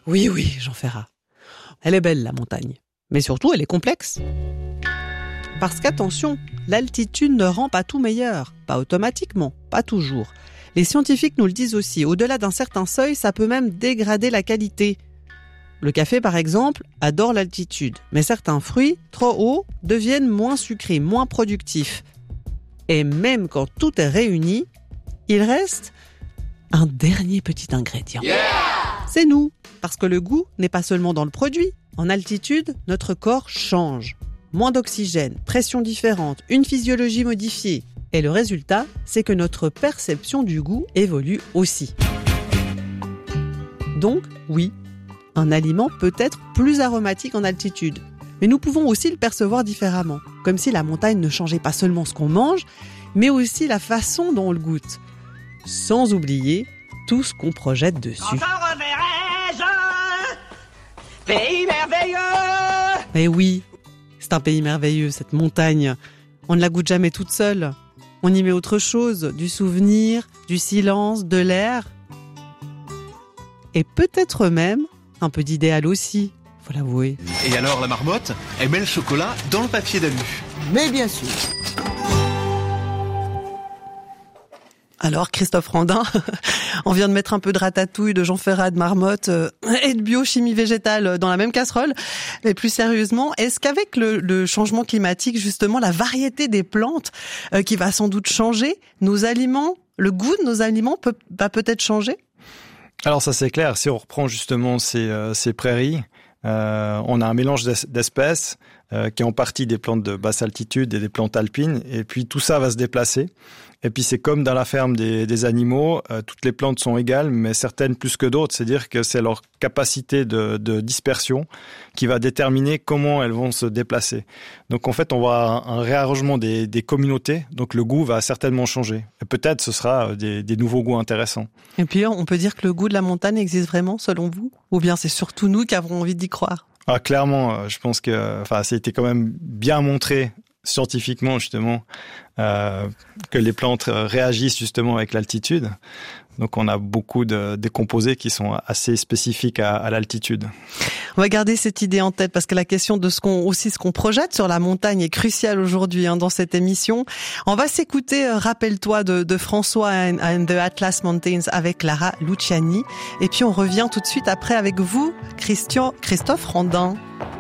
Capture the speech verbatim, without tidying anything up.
Oui, oui, Jean Ferrat. Elle est belle, la montagne. Mais surtout, elle est complexe. Parce qu'attention, l'altitude ne rend pas tout meilleur. Pas automatiquement, pas toujours. Les scientifiques nous le disent aussi. Au-delà d'un certain seuil, ça peut même dégrader la qualité. Le café, par exemple, adore l'altitude. Mais certains fruits, trop hauts, deviennent moins sucrés, moins productifs. Et même quand tout est réuni, il reste un dernier petit ingrédient. Yeah! C'est nous. Parce que le goût n'est pas seulement dans le produit. En altitude, notre corps change. Moins d'oxygène, pression différente, une physiologie modifiée. Et le résultat, c'est que notre perception du goût évolue aussi. Donc, oui, un aliment peut être plus aromatique en altitude. Mais nous pouvons aussi le percevoir différemment. Comme si la montagne ne changeait pas seulement ce qu'on mange, mais aussi la façon dont on le goûte. Sans oublier tout ce qu'on projette dessus. Encore reverrai-je, pays merveilleux. Eh oui, c'est un pays merveilleux, cette montagne. On ne la goûte jamais toute seule. On y met autre chose, du souvenir, du silence, de l'air. Et peut-être même un peu d'idéal aussi, faut l'avouer. Et alors la marmotte, elle met le chocolat dans le papier d'alu. Mais bien sûr. Alors Christophe Randin, on vient de mettre un peu de ratatouille, de Jean Ferrat, de marmotte euh, et de biochimie végétale dans la même casserole. Mais plus sérieusement, est-ce qu'avec le, le changement climatique, justement, la variété des plantes euh, qui va sans doute changer, nos aliments, le goût de nos aliments peut, va peut-être changer ? Alors ça c'est clair, si on reprend justement ces, euh, ces prairies, euh, on a un mélange d'espèces euh, qui est en partie des plantes de basse altitude et des plantes alpines, et puis tout ça va se déplacer. Et puis c'est comme dans la ferme des, des animaux, euh, toutes les plantes sont égales, mais certaines plus que d'autres, c'est-à-dire que c'est leur capacité de, de dispersion qui va déterminer comment elles vont se déplacer. Donc en fait, on va un, un réarrangement des, des communautés, donc le goût va certainement changer. Et peut-être ce sera des, des nouveaux goûts intéressants. Et puis on peut dire que le goût de la montagne existe vraiment, selon vous ? Ou bien c'est surtout nous qui avons envie d'y croire ? Ah, clairement, je pense que enfin, ça a été quand même bien montré scientifiquement justement euh, que les plantes réagissent justement avec l'altitude. Donc on a beaucoup de, de composés qui sont assez spécifiques à, à l'altitude. On va garder cette idée en tête parce que la question de ce qu'on aussi ce qu'on projette sur la montagne est cruciale aujourd'hui hein, dans cette émission. On va s'écouter euh, Rappelle-toi de, de François and, and the Atlas Mountains avec Lara Luciani et puis on revient tout de suite après avec vous, Christian Christophe Randin.